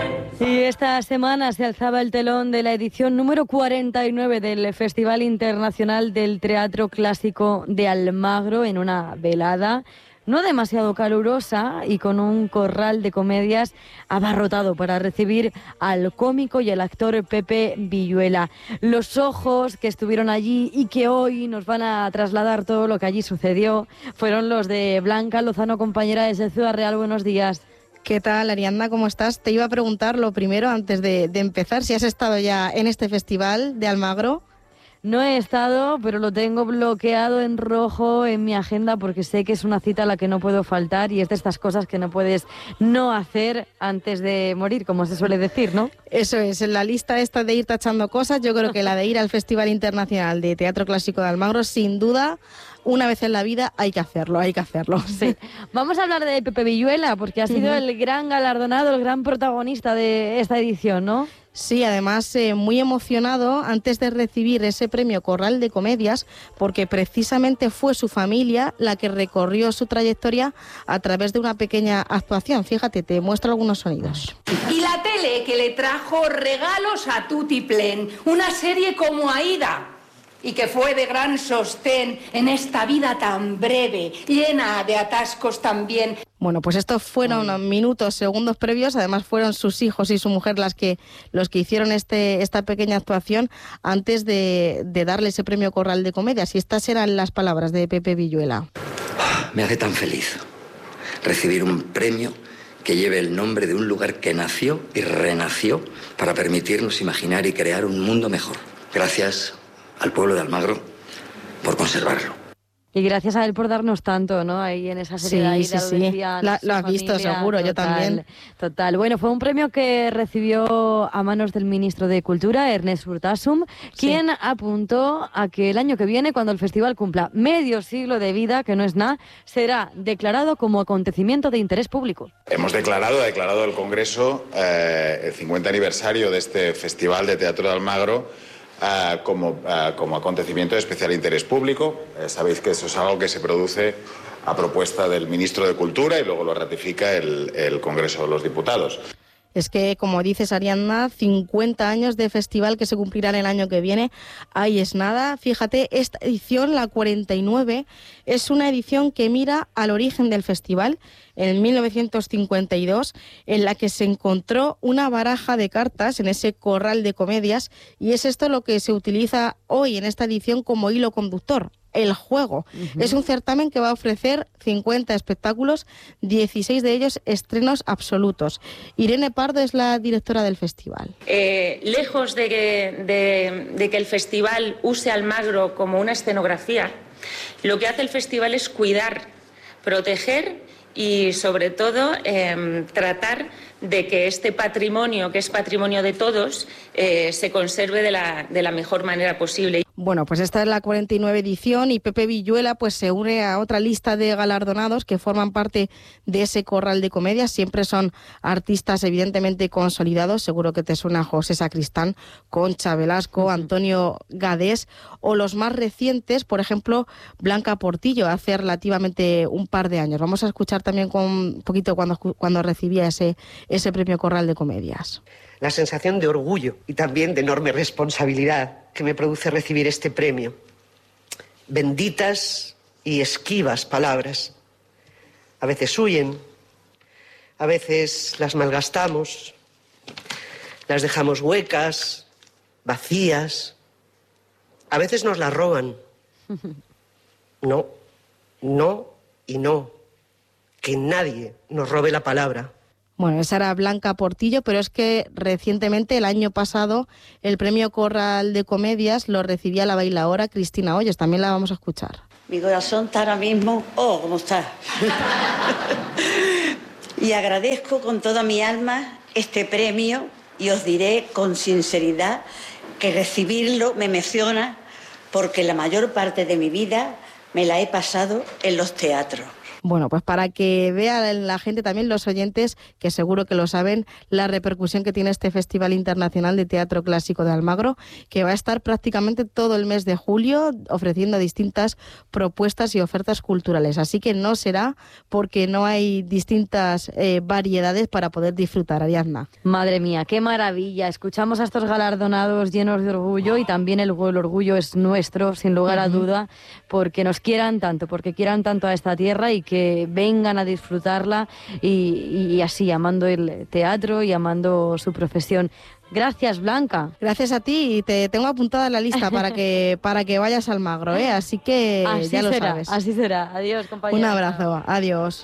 Y esta semana se alzaba el telón de la edición número 49 del Festival Internacional del Teatro Clásico de Almagro, en una velada no demasiado calurosa y con un corral de comedias abarrotado para recibir al cómico y el actor Pepe Villuela. Los ojos que estuvieron allí y que hoy nos van a trasladar todo lo que allí sucedió fueron los de Blanca Lozano, compañera de Ciudad Real. Buenos días. ¿Qué tal, Ariadna? ¿Cómo estás? Te iba a preguntar lo primero, antes de empezar, si has estado ya en este festival de Almagro. No he estado, pero lo tengo bloqueado en rojo en mi agenda porque sé que es una cita a la que no puedo faltar y es de estas cosas que no puedes no hacer antes de morir, como se suele decir, ¿no? Eso es, en la lista esta de ir tachando cosas, yo creo que la de ir al Festival Internacional de Teatro Clásico de Almagro, sin duda, una vez en la vida hay que hacerlo, hay que hacerlo. Sí. Vamos a hablar de Pepe Villuela porque ha sido el gran galardonado, el gran protagonista de esta edición, ¿no? Sí, además muy emocionado antes de recibir ese premio Corral de Comedias, porque precisamente fue su familia la que recorrió su trayectoria a través de una pequeña actuación. Fíjate, te muestro algunos sonidos. Y la tele que le trajo regalos a tutiplén, una serie como Aída, y que fue de gran sostén en esta vida tan breve, llena de atascos también. Bueno, pues estos fueron minutos, segundos previos. Además fueron sus hijos y su mujer los que hicieron esta pequeña actuación antes de darle ese premio Corral de Comedias. Y estas eran las palabras de Pepe Villuela. Me hace tan feliz recibir un premio que lleve el nombre de un lugar que nació y renació para permitirnos imaginar y crear un mundo mejor. Gracias al pueblo de Almagro por conservarlo. Y gracias a él por darnos tanto, ¿no? Ahí en esa serie de Aída, sí. Lo has visto seguro, total, yo también. Total. Bueno, fue un premio que recibió a manos del ministro de Cultura, Ernest Urtasun, quien apuntó a que el año que viene, cuando el festival cumpla medio siglo de vida, que no es nada, será declarado como acontecimiento de interés público. Ha declarado el Congreso el 50 aniversario de este Festival de Teatro de Almagro como acontecimiento de especial interés público. Sabéis que eso es algo que se produce a propuesta del ministro de Cultura y luego lo ratifica el Congreso de los Diputados. Es que, como dices, Ariadna, 50 años de festival que se cumplirán el año que viene. Ahí es nada. Fíjate, esta edición, la 49, es una edición que mira al origen del festival, en 1952, en la que se encontró una baraja de cartas en ese corral de comedias, y es esto lo que se utiliza hoy en esta edición como hilo conductor. El juego. Es un certamen que va a ofrecer 50 espectáculos, 16 de ellos estrenos absolutos. Irene Pardo es la directora del festival. Lejos de que el festival use Almagro como una escenografía, lo que hace el festival es cuidar, proteger y sobre todo tratar de que este patrimonio, que es patrimonio de todos, se conserve de la mejor manera posible. Bueno, pues esta es la 49 edición y Pepe Villuela pues se une a otra lista de galardonados que forman parte de ese corral de comedias. Siempre son artistas evidentemente consolidados. Seguro que te suena José Sacristán, Concha Velasco, Antonio Gadés, o los más recientes, por ejemplo, Blanca Portillo, hace relativamente un par de años. Vamos a escuchar también con un poquito cuando recibía ese premio Corral de Comedias. La sensación de orgullo y también de enorme responsabilidad que me produce recibir este premio. Benditas y esquivas palabras. A veces huyen, a veces las malgastamos, las dejamos huecas, vacías, a veces nos las roban. No, no y no. Que nadie nos robe la palabra. Bueno, esa era Blanca Portillo, pero es que recientemente, el año pasado, el premio Corral de Comedias lo recibía la bailaora Cristina Hoyos. También la vamos a escuchar. Mi corazón está ahora mismo, ¿cómo está? Y agradezco con toda mi alma este premio y os diré con sinceridad que recibirlo me emociona porque la mayor parte de mi vida me la he pasado en los teatros. Bueno, pues para que vea la gente, también los oyentes, que seguro que lo saben, la repercusión que tiene este Festival Internacional de Teatro Clásico de Almagro, que va a estar prácticamente todo el mes de julio ofreciendo distintas propuestas y ofertas culturales. Así que no será porque no hay distintas variedades para poder disfrutar, Ariadna. Madre mía, qué maravilla. Escuchamos a estos galardonados llenos de orgullo, y también el orgullo es nuestro, sin lugar a duda, porque nos quieran tanto, porque quieran tanto a esta tierra y que vengan a disfrutarla y así, amando el teatro y amando su profesión. Gracias, Blanca. Gracias a ti, y te tengo apuntada en la lista para que vayas al Almagro, ¿eh? Así que así ya lo será, sabes. Así será. Adiós, compañera. Un abrazo. Adiós.